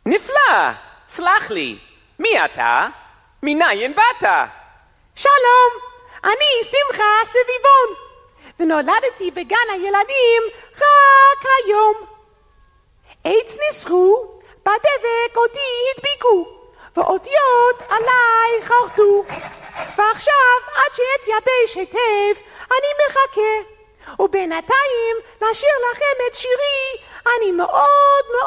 נפלא, סלח לי, מי אתה? מניין באת? שלום, אני שמחה סביבון, ונולדתי בגן הילדים רק היום. עץ ניסחו, בדבק אותי הדביקו, ואותיות עליי חרטו, ועכשיו עד שאתייבש היטב אני מחכה, ובינתיים לשיר לכם את שירי אני מאוד מאוד